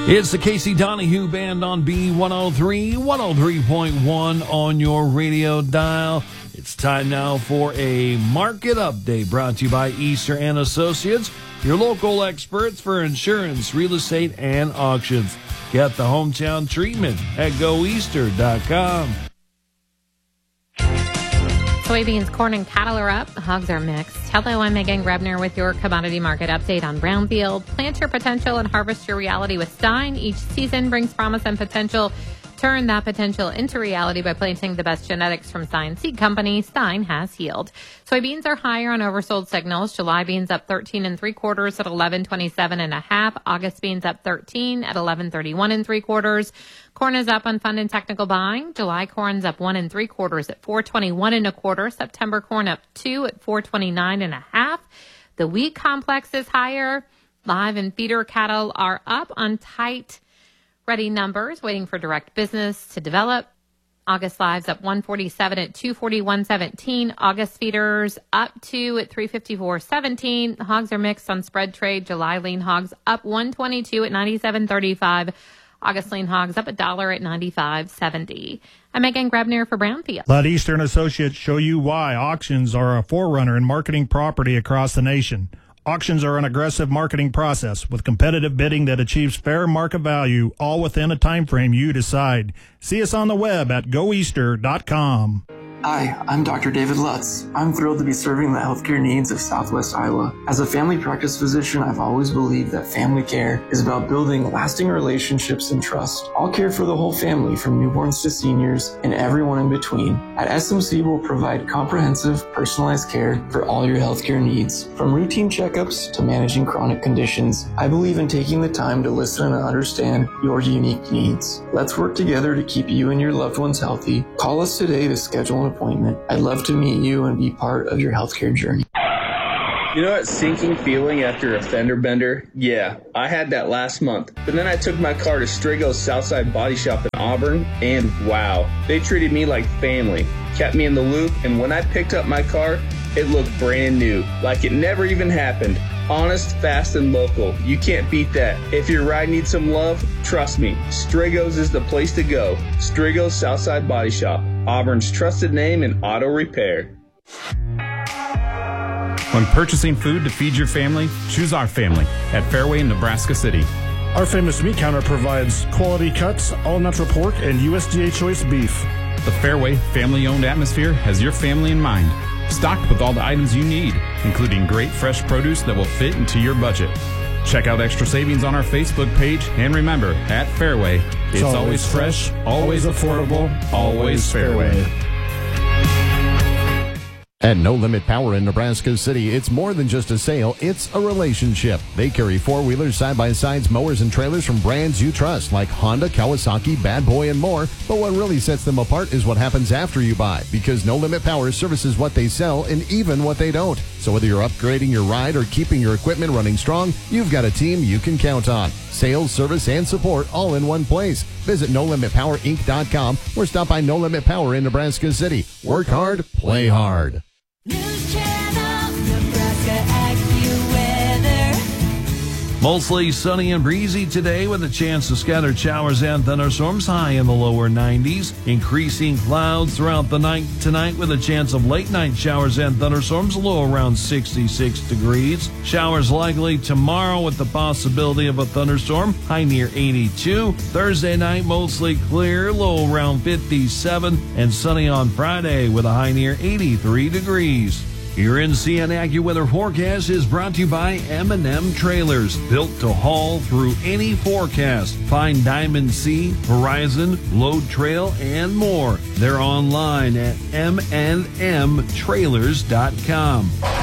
It's the Casey Donahue Band on B103, 103.1 on your radio dial. It's time now for a market update brought to you by Easter and Associates, your local experts for insurance, real estate, and auctions. Get the hometown treatment at goeaster.com. Soybeans, corn, and cattle are up. Hogs are mixed. Hello, I'm Megan Grebner with your commodity market update on Brownfield. Plant your potential and harvest your reality with Stein. Each season brings promise and potential. Turn that potential into reality by planting the best genetics from Stein Seed Company. Stein has healed. Soybeans are higher on oversold signals. July beans up 13 3/4 at 11.27.5. August beans up 13 at 11.31 3/4. Corn is up on fund and technical buying. July corn's up 1 3/4 at 4.21 1/4. September corn up 2 at 4.29.5. The wheat complex is higher. Live and feeder cattle are up on tight ready numbers, waiting for direct business to develop. August lives up 147 at 241.17. August feeders up 2 at 354.17. Hogs are mixed on spread trade. July lean hogs up 122 at 97.35. August lean hogs up $1 at 95.70. I'm Megan Grebner for Brownfield. Let Eastern Associates show you why auctions are a forerunner in marketing property across the nation. Auctions are an aggressive marketing process with competitive bidding that achieves fair market value, all within a time frame you decide. See us on the web at goeaster.com. Hi, I'm Dr. David Lutz. I'm thrilled to be serving the healthcare needs of Southwest Iowa. As a family practice physician, I've always believed that family care is about building lasting relationships and trust. I'll care for the whole family, from newborns to seniors and everyone in between. At SMC, we'll provide comprehensive, personalized care for all your healthcare needs. From routine checkups to managing chronic conditions, I believe in taking the time to listen and understand your unique needs. Let's work together to keep you and your loved ones healthy. Call us today to schedule an appointment. I'd love to meet you and be part of your healthcare journey. You know that sinking feeling after a fender bender? Yeah, I had that last month. But then I took my car to Strigo's Southside Body Shop in Auburn, and wow, they treated me like family, kept me in the loop, and when I picked up my car, it looked brand new, like it never even happened. Honest, fast, and local. You can't beat that. If your ride needs some love, trust me, Strigo's is the place to go. Strigo's Southside Body Shop, Auburn's trusted name in auto repair. When purchasing food to feed your family, choose our family at Fairway in Nebraska City. Our famous meat counter provides quality cuts, all-natural pork, and USDA choice beef. The Fairway family-owned atmosphere has your family in mind. Stocked with all the items you need, including great fresh produce that will fit into your budget. Check out extra savings on our Facebook page, and remember, at Fairway, it's always fresh, always affordable, always Fairway. At No Limit Power in Nebraska City, it's more than just a sale, it's a relationship. They carry four-wheelers, side-by-sides, mowers, and trailers from brands you trust, like Honda, Kawasaki, Bad Boy, and more. But what really sets them apart is what happens after you buy, because No Limit Power services what they sell and even what they don't. So whether you're upgrading your ride or keeping your equipment running strong, you've got a team you can count on. Sales, service, and support all in one place. Visit NoLimitPowerInc.com or stop by No Limit Power in Nebraska City. Work hard, play hard. News Channel, Nebraska AccuWeather. Mostly sunny and breezy today with a chance of scattered showers and thunderstorms, high in the lower 90s. Increasing clouds throughout the night tonight with a chance of late night showers and thunderstorms, low around 66 degrees. Showers likely tomorrow with the possibility of a thunderstorm, high near 82. Thursday night mostly clear, low around 57, and sunny on Friday with a high near 83 degrees. Your NCN AccuWeather forecast is brought to you by M&M Trailers, built to haul through any forecast. Find Diamond C, Horizon, Load Trail, and more. They're online at mnmtrailers.com.